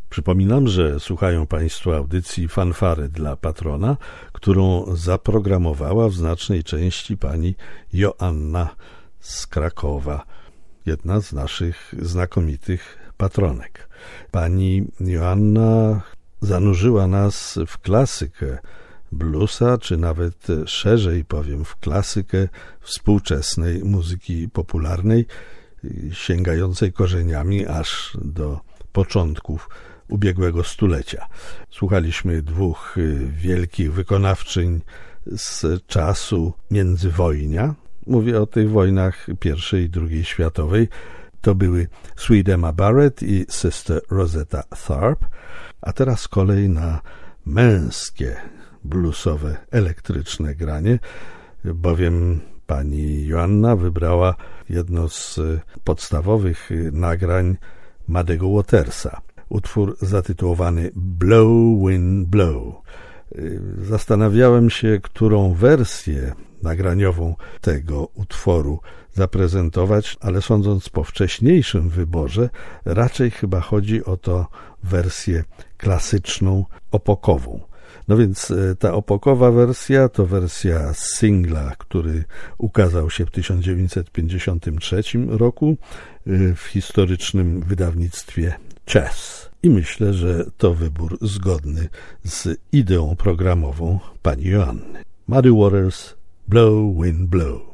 Przypominam, że słuchają Państwo audycji Fanfary dla Patrona, którą zaprogramowała w znacznej części pani Joanna z Krakowa, jedna z naszych znakomitych patronek. Pani Joanna zanurzyła nas w klasykę bluesa, czy nawet szerzej powiem, w klasykę współczesnej muzyki popularnej, sięgającej korzeniami aż do początków ubiegłego stulecia. Słuchaliśmy dwóch wielkich wykonawczyń z czasu międzywojnia. Mówię o tych wojnach I i II światowej. To były Sweet Emma Barrett i Sister Rosetta Tharpe. A teraz kolej na męskie, bluesowe, elektryczne granie, bowiem pani Joanna wybrała jedno z podstawowych nagrań Muddego Watersa. Utwór zatytułowany Blow, Wind, Blow. Zastanawiałem się, którą wersję nagraniową tego utworu zaprezentować, ale sądząc po wcześniejszym wyborze, raczej chyba chodzi o to wersję klasyczną, opokową. No więc ta opokowa wersja to wersja singla, który ukazał się w 1953 roku w historycznym wydawnictwie Chess. I myślę, że to wybór zgodny z ideą programową pani Joanny. Muddy Waters, Blow, Wind, Blow.